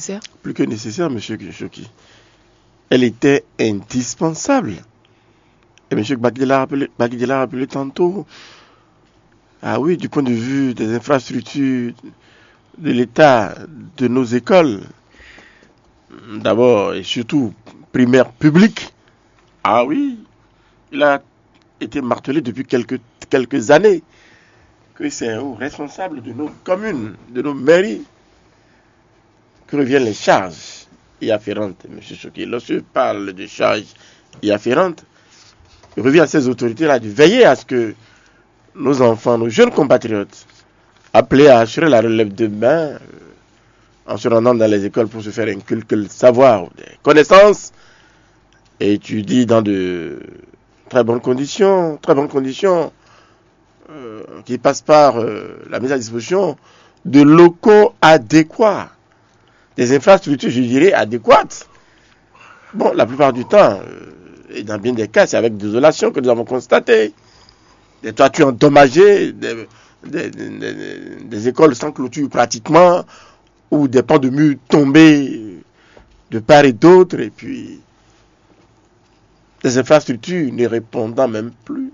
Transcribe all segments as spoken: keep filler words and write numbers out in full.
Plus que nécessaire, monsieur Choki. Elle était indispensable. Et monsieur Bagdi l'a rappelé, Bagdi l'a rappelé tantôt. Ah oui, du point de vue des infrastructures de l'État, de nos écoles, d'abord et surtout primaire publique. Ah oui, il a été martelé depuis quelques, quelques années que c'est aux responsables de nos communes, de nos mairies, que reviennent les charges y afférentes, M. Choki. Lorsque je parle de charges y afférentes, il revient à ces autorités-là de veiller à ce que nos enfants, nos jeunes compatriotes, appelés à assurer la relève demain, euh, en se rendant dans les écoles pour se faire inculquer le savoir, des connaissances, et étudient dans de très bonnes conditions, très bonnes conditions, euh, qui passent par euh, la mise à disposition de locaux adéquats, des infrastructures, je dirais, adéquates. Bon, la plupart du temps, euh, et dans bien des cas, c'est avec désolation que nous avons constaté des toitures endommagées, des, des, des, des écoles sans clôture pratiquement, ou des pans de murs tombés de part et d'autre, et puis des infrastructures ne répondant même plus.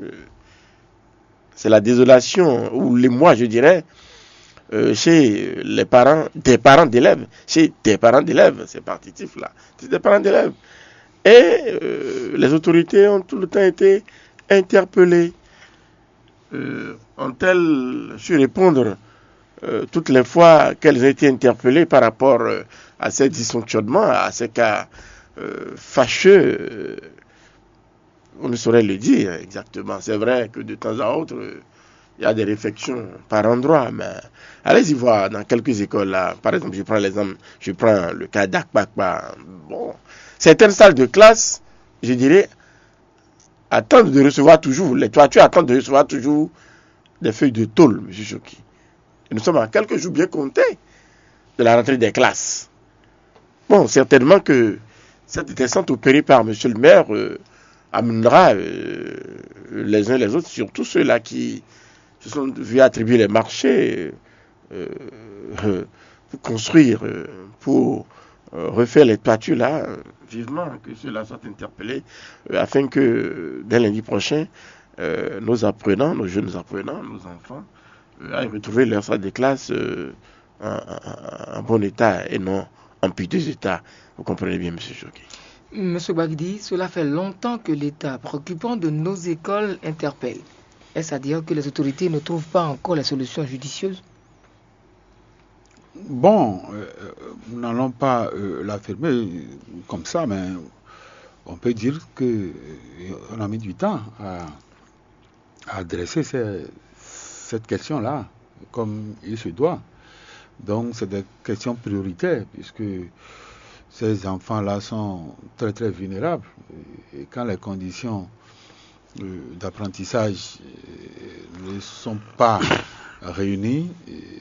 C'est la désolation, ou l'émoi, je dirais, euh, chez les parents, des parents d'élèves, chez des parents d'élèves, c'est partitif là, c'est des parents d'élèves. Et euh, les autorités ont tout le temps été interpellées. Euh, ont-elles su répondre euh, toutes les fois qu'elles ont été interpellées par rapport euh, à ces dysfonctionnements, à ces cas euh, fâcheux, euh, on ne saurait le dire exactement. C'est vrai que de temps à autre, euh, il y a des réflexions par endroit, mais allez-y voir dans quelques écoles là. Par exemple, je prends l'exemple, je prends le cas d'Akpakpa. Bon, certaines salles de classe, je dirais, attendent de recevoir toujours, les toitures attendent de recevoir toujours des feuilles de tôle, M. Choki. Et nous sommes à quelques jours bien comptés de la rentrée des classes. Bon, certainement que cette descente opérée par M. le maire euh, amènera euh, les uns les autres, surtout ceux-là qui se sont vus attribuer les marchés euh, euh, pour construire, euh, pour euh, refaire les toitures là, euh, vivement que ceux-là soient interpellés, euh, afin que euh, dès lundi prochain, euh, nos apprenants, nos jeunes apprenants, nos enfants, euh, aillent retrouver leur salle de classe euh, en, en, en bon état et non en piteux état. Vous comprenez bien, M. Choki. Monsieur Bagdi, cela fait longtemps que l'État préoccupant de nos écoles interpelle. Est-ce à dire que les autorités ne trouvent pas encore les solutions judicieuses? Bon, euh, nous n'allons pas euh, l'affirmer comme ça, mais on peut dire qu'on a mis du temps à, à adresser ces, cette question-là comme il se doit. Donc, c'est des questions prioritaires, puisque ces enfants-là sont très, très vulnérables. Et quand les conditions euh, d'apprentissage euh, ne sont pas réunies,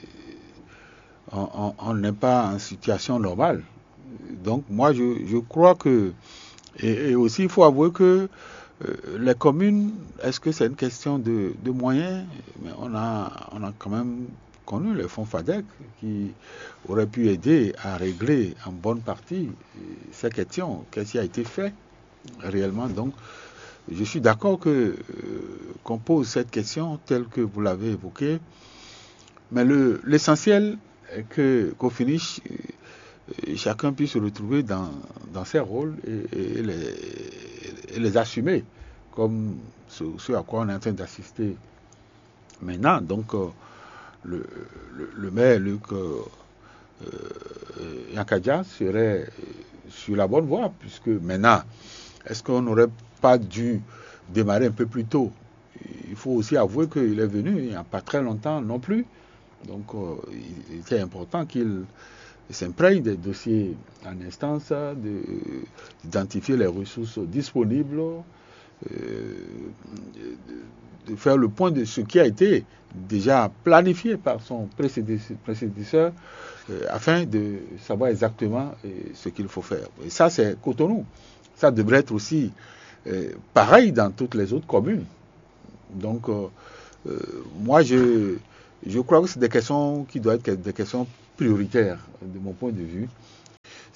on n'est pas en situation normale. Donc, moi, je, je crois que... Et, et aussi, il faut avouer que euh, les communes, est-ce que c'est une question de, de moyens? Mais on a, on a quand même connu le fonds FADEC qui aurait pu aider à régler en bonne partie ces questions. Qu'est-ce qui a été fait réellement? Donc, je suis d'accord que euh, qu'on pose cette question telle que vous l'avez évoquée. Mais le, l'essentiel est que, qu'au finish, euh, chacun puisse se retrouver dans, dans ses rôles et, et, les, et les assumer, comme ce, ce à quoi on est en train d'assister maintenant. Donc, euh, le, le, le maire Luc euh, euh, Yankadia serait sur la bonne voie, puisque maintenant, est-ce qu'on n'aurait pas dû démarrer un peu plus tôt? Il faut aussi avouer qu'il est venu il n'y a pas très longtemps non plus. Donc, euh, il était important qu'il s'imprègne des dossiers en instance, de, d'identifier les ressources disponibles, euh, de, de faire le point de ce qui a été déjà planifié par son prédécesseur, prédécesseur euh, afin de savoir exactement euh, ce qu'il faut faire. Et ça, c'est Cotonou. Ça devrait être aussi euh, pareil dans toutes les autres communes. Donc, euh, euh, moi, je... Je crois que c'est des questions qui doivent être des questions prioritaires de mon point de vue.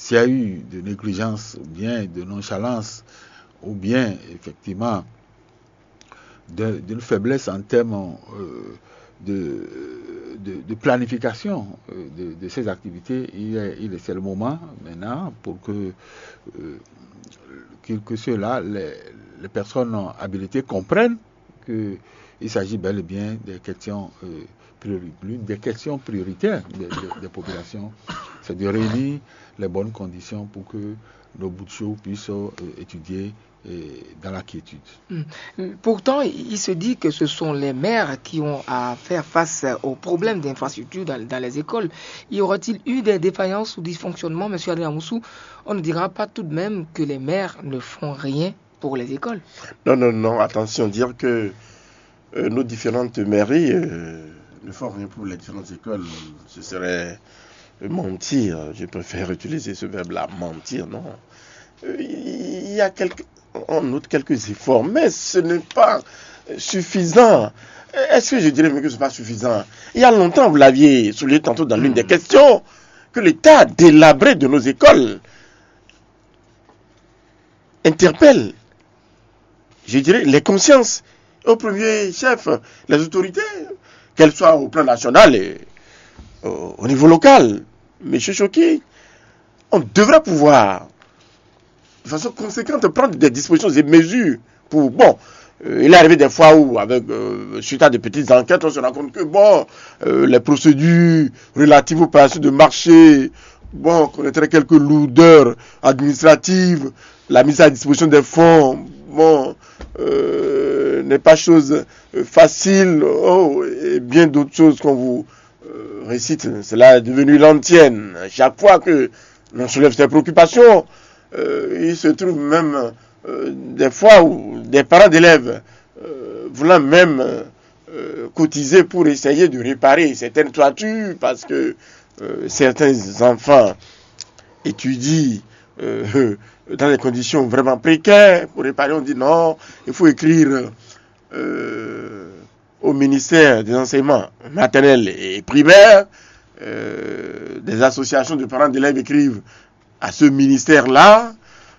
s'il y a eu de négligence ou bien de nonchalance ou bien effectivement de, d'une faiblesse en termes euh, de, de, de planification euh, de, de ces activités, il est, il est, c'est le moment maintenant pour que, euh, que, que ceux-là, les, les personnes habilitées comprennent qu'il s'agit bel et bien des questions, euh, priori, des questions prioritaires des, des, des populations, c'est de réunir les bonnes conditions pour que nos bouts de chou puissent euh, étudier et dans la quiétude. Pourtant, il se dit que ce sont les maires qui ont à faire face aux problèmes d'infrastructure dans, dans les écoles. Y aura-t-il eu des défaillances ou dysfonctionnements, M. Adrien Moussou? On ne dira pas tout de même que les maires ne font rien pour les écoles. Non, non, non, attention, dire que euh, nos différentes mairies euh, ne font rien pour les différentes écoles, ce serait mentir. Je préfère utiliser ce verbe-là, mentir, non. Euh, il y a quelques... On note quelques efforts, mais ce n'est pas suffisant. Est-ce que je dirais que ce n'est pas suffisant? Il y a longtemps, vous l'aviez souligné tantôt dans l'une des questions, que l'État délabré de nos écoles interpelle, je dirais, les consciences. Au premier chef, les autorités, qu'elles soient au plan national et au, au niveau local. Monsieur Choki, on devrait pouvoir de façon conséquente prendre des dispositions et des mesures pour, bon, euh, il est arrivé des fois où, avec, euh, suite à de petites enquêtes, on se rend compte que, bon, euh, les procédures relatives aux opérations de marché, bon, connaîtraient quelques lourdeurs administratives, la mise à disposition des fonds, bon, euh, n'est pas chose facile, oh, et bien d'autres choses qu'on vous euh, récite, cela est devenu l'antienne. Chaque fois que l'on soulève ces préoccupations, Euh, il se trouve même euh, des fois où des parents d'élèves euh, voulant même euh, cotiser pour essayer de réparer certaines toitures parce que euh, certains enfants étudient euh, dans des conditions vraiment précaires. Pour réparer, on dit non, il faut écrire euh, au ministère des enseignements maternels et primaires. Euh, des associations de parents d'élèves écrivent à ce ministère-là,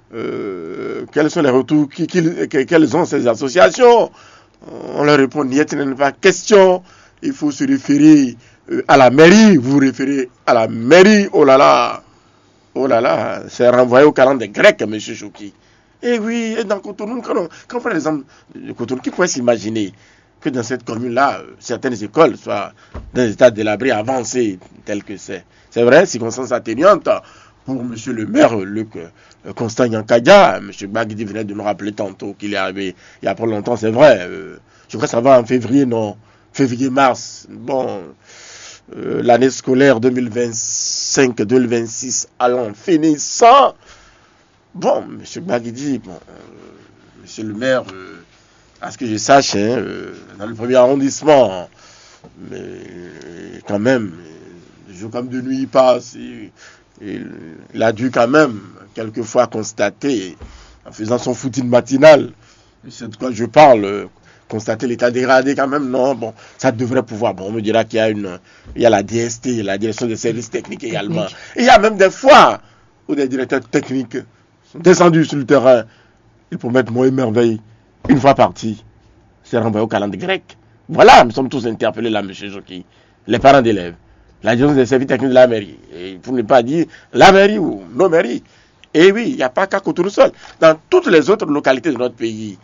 euh, quels sont les retours, qui, qui, quelles ont ces associations? On leur répond, n'y a pas question, il faut se référer euh, à la mairie, vous vous référez à la mairie, oh là là, oh là là, c'est renvoyé au calendrier grec, M. Choki. Et oui, et dans Cotonou, quand on, quand on prend l'exemple de Cotonou, qui pourrait s'imaginer que dans cette commune-là, euh, certaines écoles soient dans des états délabrés avancés, tels que c'est. C'est vrai, circonstances atténuantes, pour M. le maire, Luc euh, Constant Nyankadja, M. Bagidi venait de nous rappeler tantôt qu'il est arrivé il y a pas longtemps, c'est vrai. Euh, je crois que ça va en février, non, février-mars. Bon, euh, l'année scolaire deux mille vingt-cinq deux mille vingt-six allant finissant. Bon, M. Bagidi, bon, euh, M. le maire, euh, à ce que je sache, hein, euh, dans le premier arrondissement, mais euh, quand même, de jour comme de nuit, il passe. Il, Il, il a dû quand même, quelquefois, constater, en faisant son footing matinal, c'est de quoi je parle, constater l'état dégradé quand même, non, bon, ça devrait pouvoir. Bon, on me dira qu'il y a une, il y a la D S T, la direction des services techniques également. Et il y a même des fois où des directeurs techniques sont descendus sur le terrain, ils promettent mon émerveil, une fois partis, c'est renvoyé au calendrier grec. Voilà, nous sommes tous interpellés là, M. Joki, les parents d'élèves. La direction des services techniques de la mairie. Et pour ne pas dire la mairie ou nos mairies. Et oui, il n'y a pas qu'à Cotonou seul. Dans toutes les autres localités de notre pays,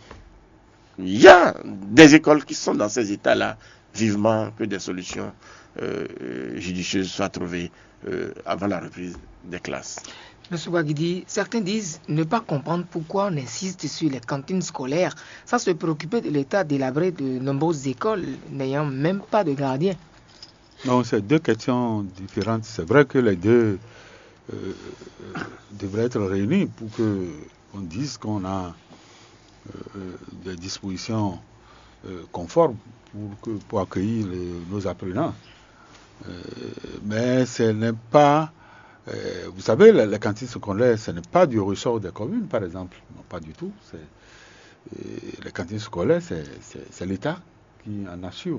il y a des écoles qui sont dans ces états-là. Vivement que des solutions euh, judicieuses soient trouvées euh, avant la reprise des classes. Monsieur Bagidi, certains disent ne pas comprendre pourquoi on insiste sur les cantines scolaires. Ça se préoccuper de l'état délabré de nombreuses écoles n'ayant même pas de gardien. Non, c'est deux questions différentes. C'est vrai que les deux euh, devraient être réunis pour qu'on dise qu'on a euh, des dispositions euh, conformes pour, que, pour accueillir les, nos apprenants. Euh, mais ce n'est pas... Euh, vous savez, les, les cantines scolaires, ce n'est pas du ressort des communes, par exemple. Non, pas du tout. C'est, euh, les cantines scolaires, c'est, c'est, c'est l'État qui en assure.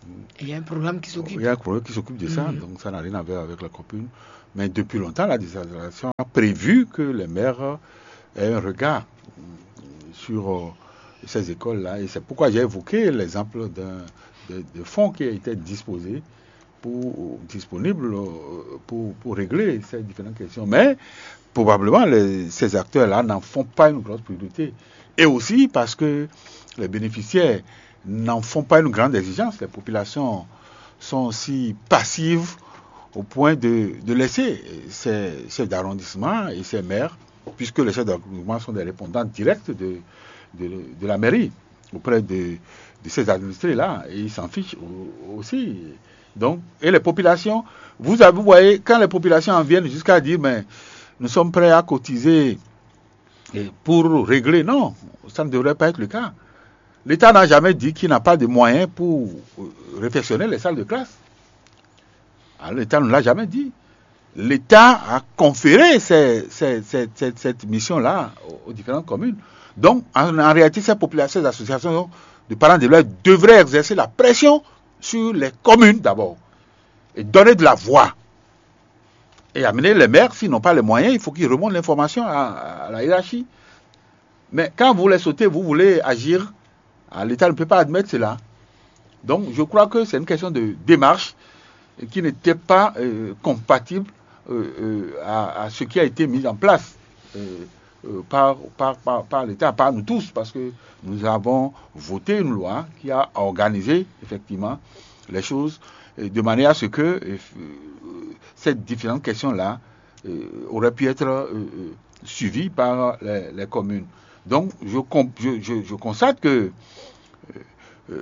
Il y a un programme qui s'occupe. Il y a un programme qui s'occupe de ça, mmh. donc ça n'a rien à voir avec la commune. Mais depuis longtemps, la décentralisation a prévu que les maires aient un regard sur euh, ces écoles-là. Et c'est pourquoi j'ai évoqué l'exemple d'un de, de fonds qui a été disposé pour, disponible pour, pour régler ces différentes questions. Mais probablement, les, ces acteurs-là n'en font pas une grosse priorité. Et aussi parce que les bénéficiaires n'en font pas une grande exigence. Les populations sont aussi passives au point de, de laisser ces chefs d'arrondissement et ces maires, puisque les chefs d'arrondissement sont des répondants directs de, de, de la mairie auprès de, de ces administrés-là, et ils s'en fichent aussi. Donc, et les populations, vous, avez, vous voyez, quand les populations en viennent jusqu'à dire, mais nous sommes prêts à cotiser pour régler, non, ça ne devrait pas être le cas. L'État n'a jamais dit qu'il n'a pas de moyens pour réfectionner les salles de classe. Alors, l'État ne l'a jamais dit. L'État a conféré ces, ces, ces, cette, cette mission-là aux, aux différentes communes. Donc, en, en réalité, ces populations, ces associations de parents d'élèves devraient exercer la pression sur les communes d'abord et donner de la voix. Et amener les maires, s'ils n'ont pas les moyens, il faut qu'ils remontent l'information à, à la hiérarchie. Mais quand vous les sautez, vous voulez agir, l'État ne peut pas admettre cela. Donc, je crois que c'est une question de démarche qui n'était pas euh, compatible euh, euh, à, à ce qui a été mis en place euh, euh, par, par, par, par l'État, par nous tous, parce que nous avons voté une loi qui a organisé effectivement les choses euh, de manière à ce que euh, cette différentes questions-là euh, auraient pu être euh, suivies par les, les communes. Donc, je, je, je, je constate que euh,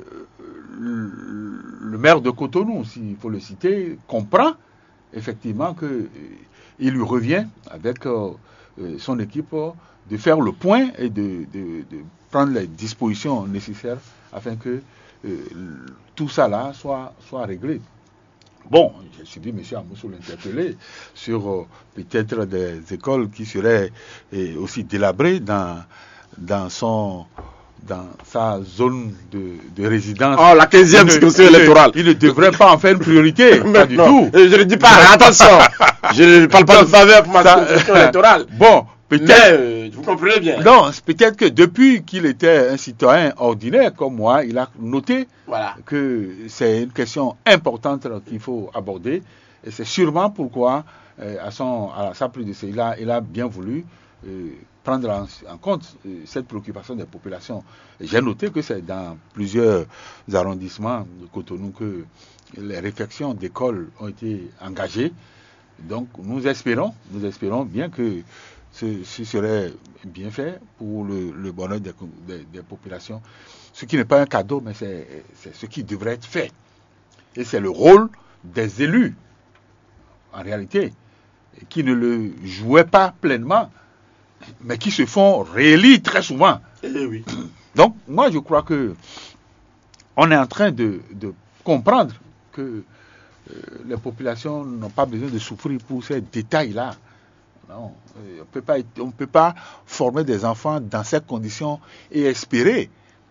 le maire de Cotonou, s'il faut le citer, comprend effectivement qu'il euh, lui revient avec euh, son équipe euh, de faire le point et de, de, de prendre les dispositions nécessaires afin que euh, tout ça là soit, soit réglé. Bon, je suis dit, M. Amoussou l'interpellé sur euh, peut-être des écoles qui seraient euh, aussi délabrées dans, dans son... dans sa zone de, de résidence. Oh, la quinzième circonscription électorale. Il ne devrait pas en faire une priorité. Pas du non, tout. Je ne dis pas, attention, je ne parle pas de faveur pour ma circonscription électorale. Bon, peut-être. Mais, euh, vous comprenez bien. Non, peut-être que depuis qu'il était un citoyen ordinaire comme moi, il a noté voilà. que c'est une question importante qu'il faut aborder. Et c'est sûrement pourquoi, euh, à, son, à sa prédécesseur, il a, il a bien voulu euh, prendre en, en compte euh, cette préoccupation des populations. Et j'ai noté que c'est dans plusieurs arrondissements de Cotonou que les réflexions d'écoles ont été engagées. Donc nous espérons, nous espérons bien que ce, ce serait bien fait pour le, le bonheur des, des, des populations. Ce qui n'est pas un cadeau, mais c'est, c'est ce qui devrait être fait. Et c'est le rôle des élus, en réalité, qui ne le jouaient pas pleinement, mais qui se font réélire très souvent. Eh oui. Donc, moi, je crois que on est en train de, de comprendre que euh, les populations n'ont pas besoin de souffrir pour ces détails-là. Non, on peut pas, on ne peut pas former des enfants dans ces conditions et espérer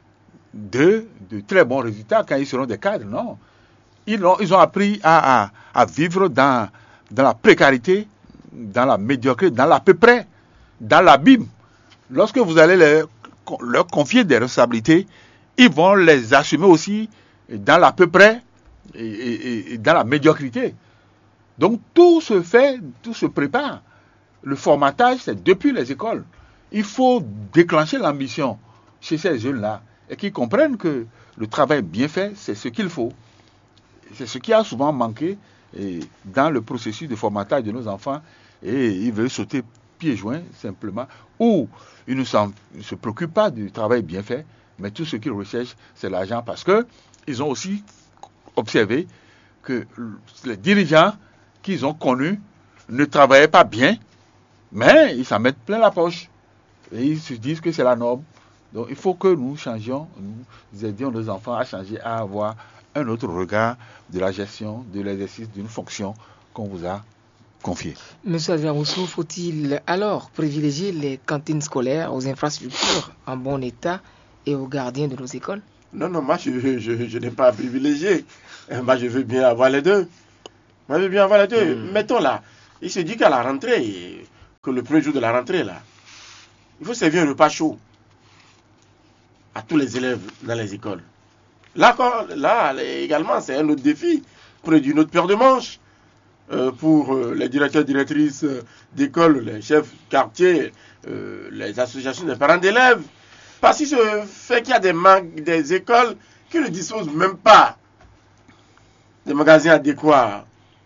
de, de très bons résultats quand ils seront des cadres. Non, ils ont, ils ont appris à, à, à vivre dans, dans la précarité, dans la médiocrité, dans l'à peu près, dans l'abîme. Lorsque vous allez les, leur confier des responsabilités, ils vont les assumer aussi dans l'à peu près et, et, et dans la médiocrité. Donc tout se fait, tout se prépare. Le formatage, c'est depuis les écoles. Il faut déclencher l'ambition chez ces jeunes-là et qu'ils comprennent que le travail bien fait, c'est ce qu'il faut. C'est ce qui a souvent manqué et dans le processus de formatage de nos enfants, et ils veulent sauter pieds joints simplement, ou ils ne, ne se préoccupent pas du travail bien fait, mais tout ce qu'ils recherchent, c'est l'argent, parce qu'ils ont aussi observé que les dirigeants qu'ils ont connus ne travaillaient pas bien, mais ils s'en mettent plein la poche. Et ils se disent que c'est la norme. Donc il faut que nous changions, nous aidions nos enfants à changer, à avoir un autre regard de la gestion, de l'exercice d'une fonction qu'on vous a confiée. Monsieur Adrien Moussou, faut-il alors privilégier les cantines scolaires aux infrastructures en bon état et aux gardiens de nos écoles? Non, non, moi, je, je, je n'ai pas à privilégier. Moi, je veux bien avoir les deux. Moi, je veux bien avoir les deux. Mm. Mettons là, il se dit qu'à la rentrée, que le premier jour de la rentrée, là, il faut servir un repas chaud à tous les élèves dans les écoles. Là, là également, c'est un autre défi pour une autre paire de manches. Euh, pour euh, les directeurs, directrices euh, d'école, les chefs quartier, euh, les associations de parents d'élèves. Parce qu'il se fait qu'il y a des, des écoles qui ne disposent même pas de magasins adéquats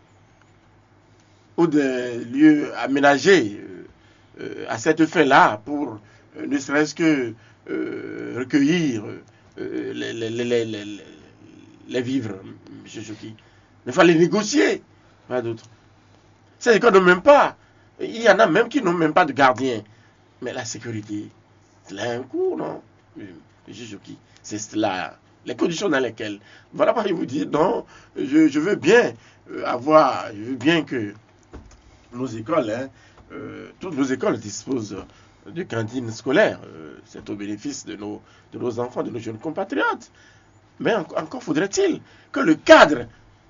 ou de lieux aménagés euh, à cette fin-là pour euh, ne serait-ce que euh, recueillir euh, les, les, les, les, les vivres, M. Choki. Il fallait négocier, pas d'autres. Ces écoles n'ont même pas. Il y en a même qui n'ont même pas de gardien. Mais la sécurité, c'est là un coût, non, M. Choki. C'est là les conditions dans lesquelles. Voilà pourquoi je vous dis, non, je, je veux bien avoir, je veux bien que nos écoles, hein, euh, toutes nos écoles disposent de cantines scolaires. Euh, c'est au bénéfice de nos, de nos enfants, de nos jeunes compatriotes. Mais en, encore faudrait-il que le cadre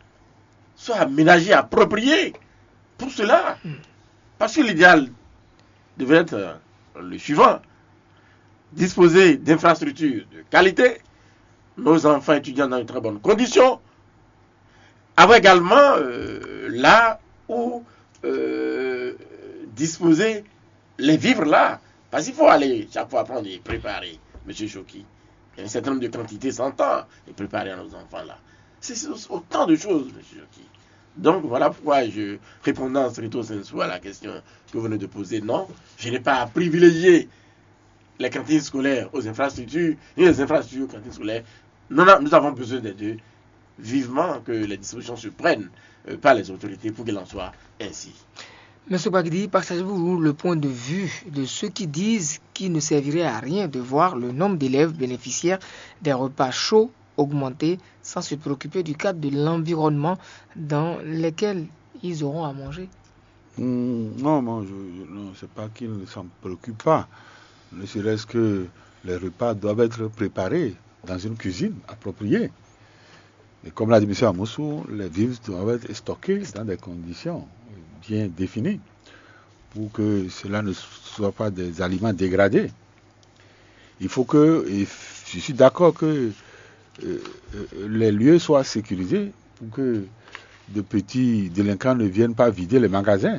soit aménagé, approprié pour cela. Parce que l'idéal devait être le suivant. Disposer d'infrastructures de qualité, nos enfants étudiant dans une très bonne condition, avoir également euh, là où euh, disposer les vivres là. Parce qu'il faut aller chaque fois prendre et préparer, M. Choki. Il y a un certain nombre de quantités s'entend et préparer à nos enfants là. C'est autant de choses, M. Choki. Donc voilà pourquoi je, répondant stricto sensu à la question que vous venez de poser, non, je n'ai pas à privilégier les cantines scolaires aux infrastructures, ni les infrastructures aux cantines scolaires. Non, non, nous avons besoin des deux. Vivement que les dispositions se prennent euh, par les autorités pour qu'il en soit ainsi. Monsieur Bagdi, partagez-vous le point de vue de ceux qui disent qu'il ne servirait à rien de voir le nombre d'élèves bénéficiaires des repas chauds augmenter sans se préoccuper du cadre de l'environnement dans lequel ils auront à manger? Mmh, non, non, je, je, non, c'est pas qu'ils ne s'en préoccupent pas. Ne serait-ce que les repas doivent être préparés dans une cuisine appropriée. Et comme l'a dit M. Amoussou, les vivres doivent être stockés dans des conditions bien définies pour que cela ne soit pas des aliments dégradés. Il faut que, et je suis d'accord que euh, les lieux soient sécurisés pour que de petits délinquants ne viennent pas vider les magasins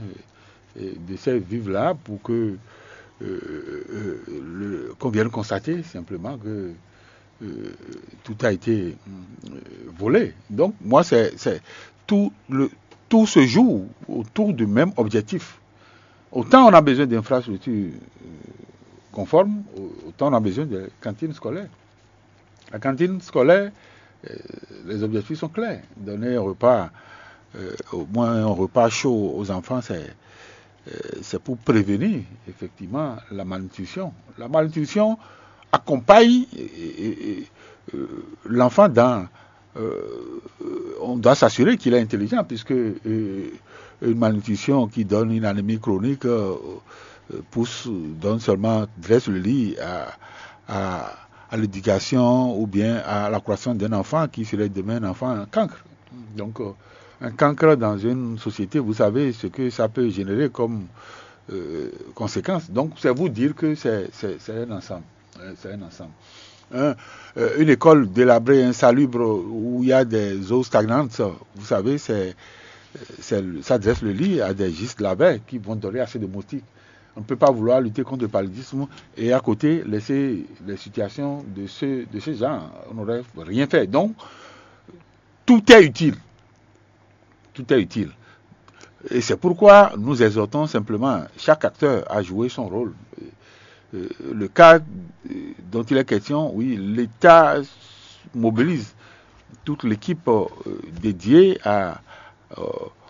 euh, de ces vivres-là pour que euh, euh, le, qu'on vienne constater simplement que Euh, tout a été euh, volé. Donc, moi, c'est, c'est tout, le, tout se joue autour du même objectif. Autant on a besoin d'infrastructures euh, conformes, autant on a besoin de cantines scolaires. La cantine scolaire, euh, les objectifs sont clairs. Donner un repas, euh, au moins un repas chaud aux enfants, c'est, euh, c'est pour prévenir effectivement la malnutrition. La malnutrition accompagne et, et, et, euh, l'enfant dans... Euh, on doit s'assurer qu'il est intelligent, puisque euh, une malnutrition qui donne une anémie chronique euh, pousse, donne seulement, dresse le lit à, à, à l'éducation ou bien à la croissance d'un enfant qui serait demain un enfant un cancre. Donc, euh, un cancre dans une société, vous savez ce que ça peut générer comme euh, conséquence. Donc, c'est vous dire que c'est, c'est, c'est un ensemble. C'est un ensemble. Un, euh, une école délabrée, insalubre, où il y a des eaux stagnantes, vous savez, c'est, c'est, ça dresse le lit à des gistes labés qui vont donner assez de moustiques. On ne peut pas vouloir lutter contre le paludisme et à côté laisser les situations de ce, de ce genre. On n'aurait rien fait. Donc, tout est utile. Tout est utile. Et c'est pourquoi nous exhortons simplement chaque acteur à jouer son rôle. Euh, le cas dont il est question, oui, l'État mobilise toute l'équipe euh, dédiée à, euh,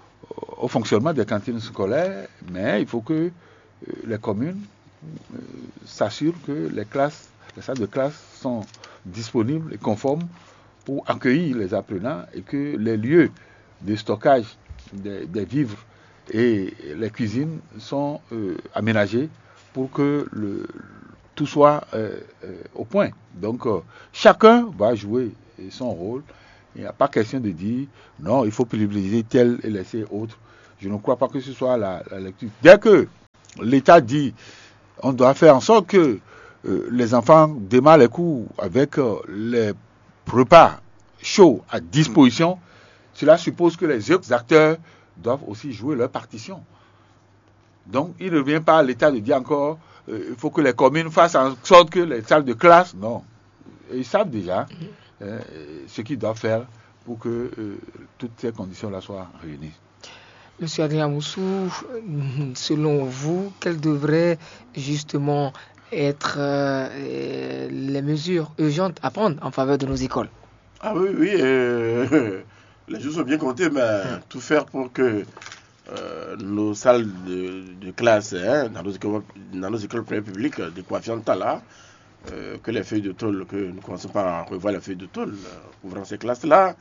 au fonctionnement des cantines scolaires, mais il faut que euh, les communes euh, s'assurent que les classes, les salles de classe sont disponibles et conformes pour accueillir les apprenants et que les lieux de stockage des, des vivres et les cuisines sont euh, aménagés pour que le, tout soit euh, euh, au point. Donc, euh, chacun va jouer son rôle. Il n'y a pas question de dire non, il faut privilégier tel et laisser autre. Je ne crois pas que ce soit la, la lecture. Dès que l'État dit on doit faire en sorte que euh, les enfants démarrent les cours avec euh, les repas chauds à disposition, cela suppose que les autres acteurs doivent aussi jouer leur partition. Donc, il ne revient pas à l'État de dire encore euh, il faut que les communes fassent en sorte que les salles de classe, non. Ils savent déjà euh, ce qu'ils doivent faire pour que euh, toutes ces conditions-là soient réunies. Monsieur Adrien Moussou, selon vous, quelles devraient justement être euh, les mesures urgentes à prendre en faveur de nos écoles? Ah oui, oui, euh, les jours sont bien comptés, mais hum. tout faire pour que euh, nos salles de, de classe, hein, dans, nos écoles, dans nos écoles primaires publiques, des coefficients là, euh, que les feuilles de tôle, que nous commençons par à revoir les feuilles de tôle, euh, ouvrant ces classes-là,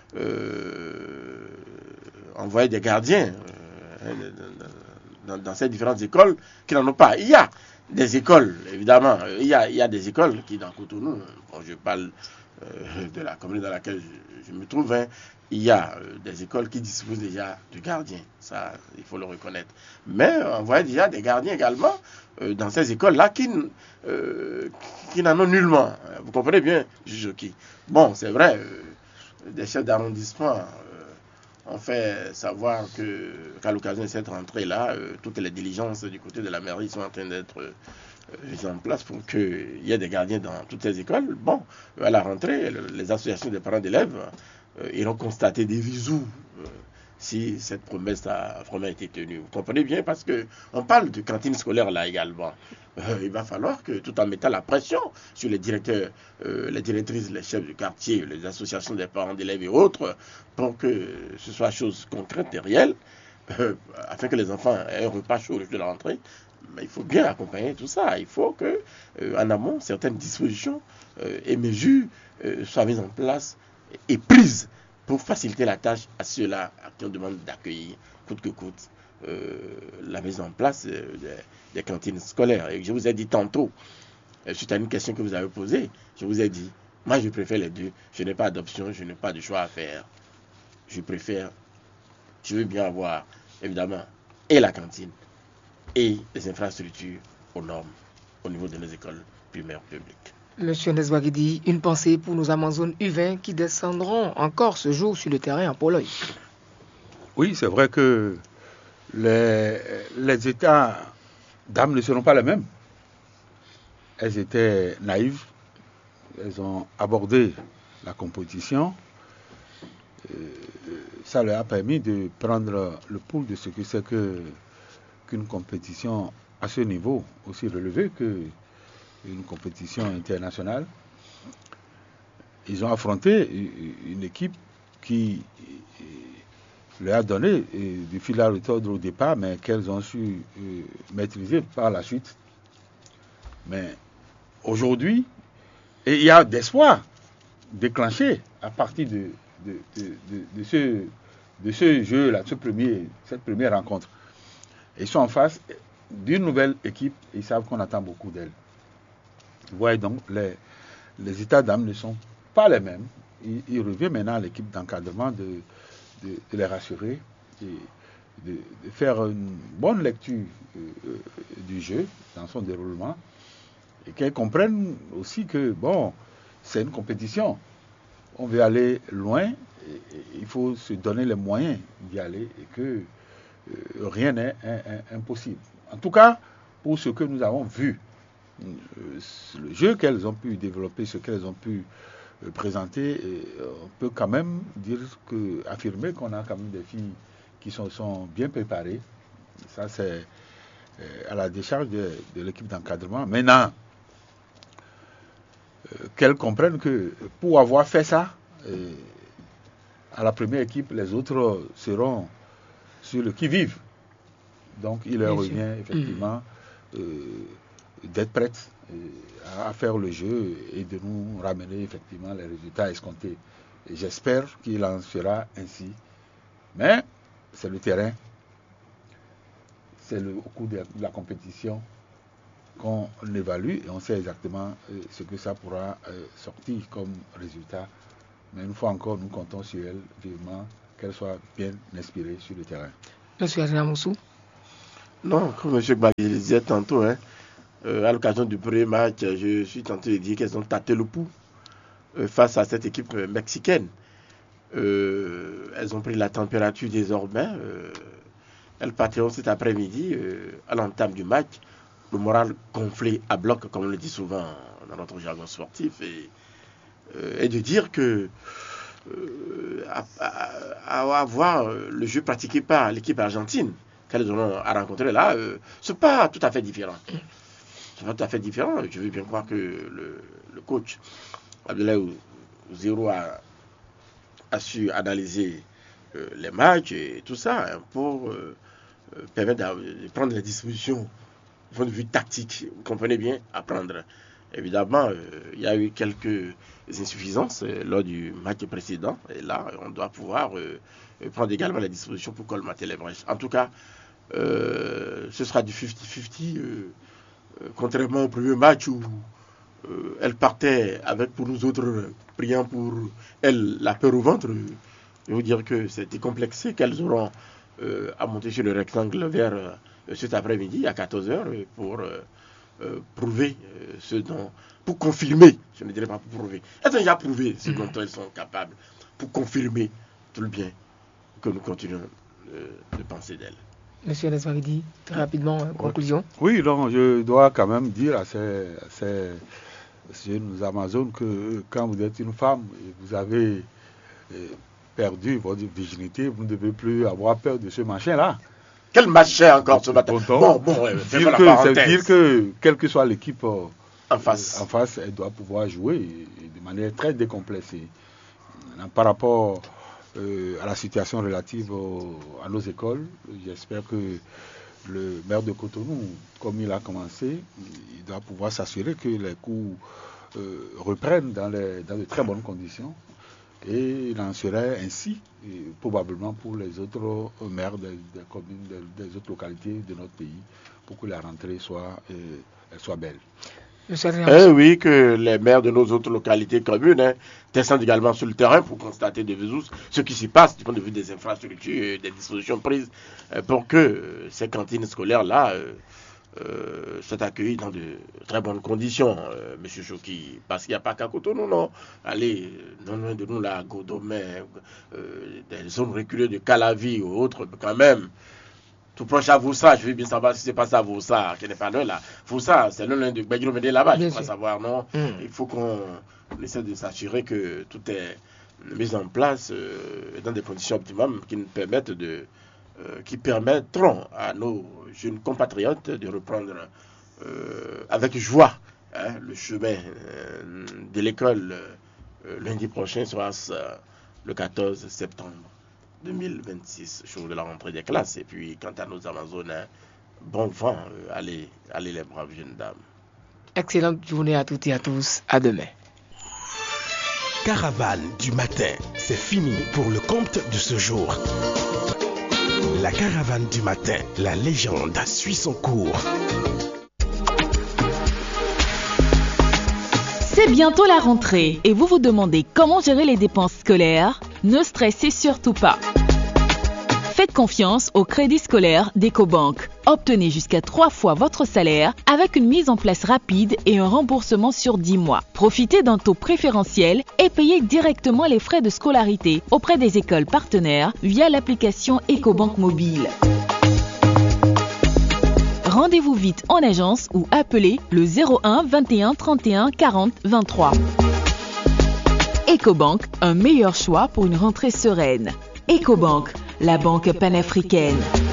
euh, envoyer des gardiens euh, dans, dans ces différentes écoles qui n'en ont pas. Il y a des écoles, évidemment, il y a, il y a des écoles qui, dans Cotonou, bon, je parle euh, de la commune dans laquelle je, je me trouve, hein, il y a euh, des écoles qui disposent déjà de gardiens, ça, il faut le reconnaître. Mais on voit déjà des gardiens également euh, dans ces écoles-là qui, euh, qui n'en ont nullement. Vous comprenez bien, juge qui. Bon, c'est vrai, euh, des chefs d'arrondissement euh, ont fait savoir que, qu'à l'occasion de cette rentrée-là, euh, toutes les diligences du côté de la mairie sont en train d'être euh, mises en place pour qu'il y ait des gardiens dans toutes les écoles. Bon, à la rentrée, les associations des parents d'élèves euh, iront constater des visous euh, si cette promesse a vraiment été tenue. Vous comprenez bien, parce qu'on parle de cantine scolaire là également. Euh, il va falloir que, tout en mettant la pression sur les directeurs, euh, les directrices, les chefs du quartier, les associations des parents d'élèves et autres, pour que ce soit chose concrète et réelle, euh, afin que les enfants aient un repas chaud au jour de la rentrée. Mais il faut bien accompagner tout ça. Il faut que, euh, en amont, certaines dispositions euh, et mesures euh, soient mises en place et prises pour faciliter la tâche à ceux-là à qui on demande d'accueillir, coûte que coûte, euh, la mise en place euh, des, des cantines scolaires. Et je vous ai dit tantôt, euh, suite à une question que vous avez posée, je vous ai dit, moi je préfère les deux. Je n'ai pas d'option, je n'ai pas de choix à faire. Je préfère, je veux bien avoir, évidemment, et la cantine, et les infrastructures aux normes au niveau de nos écoles primaires publiques. Monsieur Neswagidi, une pensée pour nos Amazones U vingt qui descendront encore ce jour sur le terrain en Pologne. Oui, c'est vrai que les, les états d'âme ne seront pas les mêmes. Elles étaient naïves, elles ont abordé la compétition. Ça leur a permis de prendre le pouls de ce que c'est que, qu'une compétition à ce niveau, aussi relevée qu'une compétition internationale. Ils ont affronté une équipe qui leur a donné du fil à retordre au départ, mais qu'elles ont su maîtriser par la suite. Mais aujourd'hui, et il y a d'espoir déclenché à partir de, de, de, de, de ce, de ce jeu-là, de ce premier, cette première rencontre. Ils sont en face d'une nouvelle équipe et ils savent qu'on attend beaucoup d'elle. Vous voyez donc, les, les états d'âme ne sont pas les mêmes. Il, il revient maintenant à l'équipe d'encadrement de, de, de les rassurer et de, de faire une bonne lecture euh, du jeu dans son déroulement et qu'elles comprennent aussi que, bon, c'est une compétition. On veut aller loin, et, et il faut se donner les moyens d'y aller et que euh, rien n'est un, un, impossible. En tout cas, pour ce que nous avons vu, euh, le jeu qu'elles ont pu développer, ce qu'elles ont pu euh, présenter, euh, on peut quand même dire que, affirmer qu'on a quand même des filles qui sont, sont bien préparées. Ça, c'est euh, à la décharge de, de l'équipe d'encadrement. Maintenant, euh, qu'elles comprennent que pour avoir fait ça, euh, à la première équipe, les autres seront sur le qui-vive. Donc, il leur Bien revient sûr. effectivement mmh. euh, d'être prêtes euh, à faire le jeu et de nous ramener effectivement les résultats escomptés. Et j'espère qu'il en sera ainsi. Mais c'est le terrain, c'est le, au cours de la, de la compétition qu'on évalue et on sait exactement euh, ce que ça pourra euh, sortir comme résultat. Mais une fois encore, nous comptons sur elle vivement, qu'elle soit bien inspirée sur le terrain. Monsieur Adrien Moussou. Non, comme M. Gbagui le disait tantôt, hein, euh, à l'occasion du premier match, je suis tenté de dire qu'elles ont tâté le pouls euh, face à cette équipe euh, mexicaine. Euh, elles ont pris la température désormais. Euh, elles partiront cet après-midi euh, à l'entame du match. Le moral gonflé à bloc, comme on le dit souvent dans notre jargon sportif, et, euh, et de dire que euh, à, à, à voir le jeu pratiqué par l'équipe argentine qu'elles auront à rencontrer là, euh, c'est pas tout à fait différent. C'est pas tout à fait différent. Je veux bien croire que le, le coach Abdoulaye Zero a, a su analyser euh, les matchs et tout ça hein, pour euh, permettre de prendre les dispositions du point de vue tactique, vous comprenez bien, à prendre. Évidemment, euh, il y a eu quelques insuffisances euh, lors du match précédent. Et là, on doit pouvoir euh, prendre également les dispositions pour colmater les brèches. En tout cas, euh, ce sera du cinquante cinquante, euh, euh, contrairement au premier match où euh, elle partait avec, pour nous autres, euh, priant pour elle, la peur au ventre. Euh, je veux dire que c'était complexé qu'elles auront euh, à monter sur le rectangle vers... Euh, cet après-midi à quatorze heures pour euh, euh, prouver euh, ce dont, pour confirmer, je ne dirais pas pour prouver, elles ont déjà prouvé ce dont elles sont capables, pour confirmer tout le bien que nous continuons euh, de penser d'elles. Monsieur Nesmaridi, très rapidement, euh, conclusion. Oui, donc je dois quand même dire à ces, à ces jeunes Amazones que quand vous êtes une femme et vous avez euh, perdu votre virginité, vous ne devez plus avoir peur de ce machin-là. Quel machin encore ce matin? Bon, bon, ouais, dire que, ça veut dire que, quelle que soit l'équipe euh, en face. en face, elle doit pouvoir jouer de manière très décomplexée. Par rapport euh, à la situation relative au, à nos écoles, j'espère que le maire de Cotonou, comme il a commencé, il doit pouvoir s'assurer que les cours euh, reprennent dans, les, dans de très bonnes conditions. Et il en serait ainsi, et probablement pour les autres maires des, des communes, des, des autres localités de notre pays, pour que la rentrée soit, euh, elle soit belle. Eh oui, que les maires de nos autres localités communes hein, descendent également sur le terrain pour constater de visu ce qui s'y passe du point de vue des infrastructures et des dispositions prises euh, pour que euh, ces cantines scolaires-là euh, Euh, sont accueillis dans de très bonnes conditions, euh, M. Choki, parce qu'il n'y a pas qu'à Cotonou, non. Allez, non loin de nous, là, à Godomé, euh, des zones reculées de Calavi ou autres, quand même, tout proche à Voussa, je veux bien savoir si c'est pas ça Voussa, qui n'est pas loin là. Voussa, c'est non loin de Béguilomédé là-bas, je crois savoir, non. Mm. Il faut qu'on essaie de s'assurer que tout est mis en place euh, dans des conditions optimales qui nous permettent de Euh, qui permettront à nos jeunes compatriotes de reprendre euh, avec joie hein, le chemin euh, de l'école euh, lundi prochain, soit euh, le quatorze septembre deux mille vingt-six, jour de la rentrée des classes. Et puis, quant à nos Amazones, hein, bon vent, euh, allez, allez les braves jeunes dames. Excellente journée à toutes et à tous. À demain. Caravane du matin, c'est fini pour le compte de ce jour. La caravane du matin, la légende suit son cours. C'est bientôt la rentrée et vous vous demandez comment gérer les dépenses scolaires? Ne stressez surtout pas. Faites confiance au crédit scolaire d'Ecobank. Obtenez jusqu'à trois fois votre salaire avec une mise en place rapide et un remboursement sur dix mois. Profitez d'un taux préférentiel et payez directement les frais de scolarité auprès des écoles partenaires via l'application Ecobank Mobile. Rendez-vous vite en agence ou appelez le zéro un vingt et un trente et un quarante vingt-trois. Ecobank, un meilleur choix pour une rentrée sereine. Ecobank, la banque panafricaine.